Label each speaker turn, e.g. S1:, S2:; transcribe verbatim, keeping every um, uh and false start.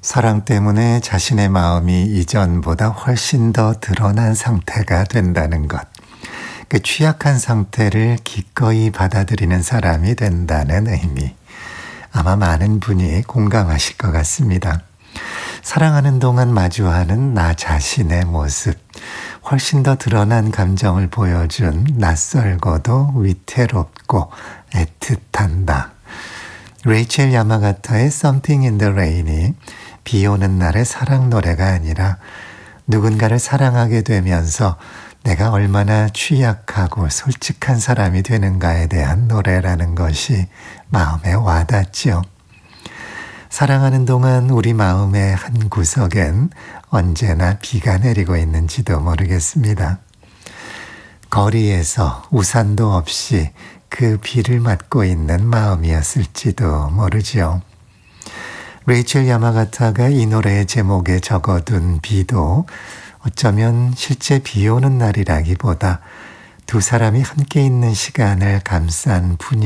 S1: 사랑 때문에 자신의 마음이 이전보다 훨씬 더 드러난 상태가 된다는 것. 그 취약한 상태를 기꺼이 받아들이는 사람이 된다는 의미. 아마 많은 분이 공감하실 것 같습니다. 사랑하는 동안 마주하는 나 자신의 모습. 훨씬 더 드러난 감정을 보여준 낯설고도 위태롭고 애틋한다. 레이첼 야마가타의 Something in the Rain이 비 오는 날의 사랑 노래가 아니라 누군가를 사랑하게 되면서 내가 얼마나 취약하고 솔직한 사람이 되는가에 대한 노래라는 것이 마음에 와닿지요. 사랑하는 동안 우리 마음의 한 구석엔 언제나 비가 내리고 있는지도 모르겠습니다. 거리에서 우산도 없이 그 비를 맞고 있는 마음이었을지도 모르지요. 레이첼 야마가타가 이 노래의 제목에 적어둔 비도 어쩌면 실제 비 오는 날이라기보다 두 사람이 함께 있는 시간을 감싼 분위기